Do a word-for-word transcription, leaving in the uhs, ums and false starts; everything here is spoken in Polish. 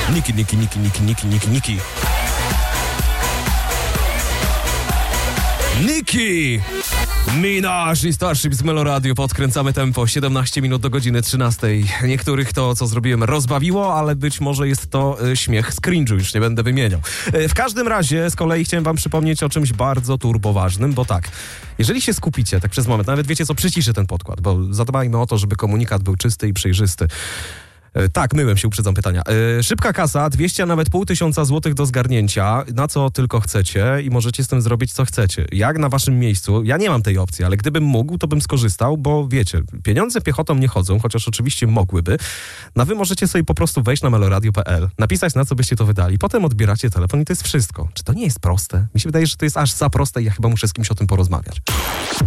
Niki, Niki, Niki, Niki, Niki, Niki, Niki. Niki! Minaj i Starship z Melo Radio. Podkręcamy tempo. siedemnaście minut do godziny trzynastej. Niektórych to, co zrobiłem, rozbawiło, ale być może jest to y, śmiech z cringe'u. Już nie będę wymieniał. Y, w każdym razie z kolei chciałem wam przypomnieć o czymś bardzo turboważnym, bo tak, jeżeli się skupicie tak przez moment, nawet wiecie co, przyciszę ten podkład, bo zadbajmy o to, żeby komunikat był czysty i przejrzysty. Tak, myłem się, uprzedzam pytania. Yy, szybka kasa, dwieście, a nawet pół tysiąca złotych do zgarnięcia, na co tylko chcecie i możecie z tym zrobić, co chcecie. Jak na waszym miejscu, ja nie mam tej opcji, ale gdybym mógł, to bym skorzystał, bo wiecie, pieniądze piechotą nie chodzą, chociaż oczywiście mogłyby. No wy możecie sobie po prostu wejść na meloradio kropka p l, napisać, na co byście to wydali, potem odbieracie telefon i to jest wszystko. Czy to nie jest proste? Mi się wydaje, że to jest aż za proste i ja chyba muszę z kimś o tym porozmawiać.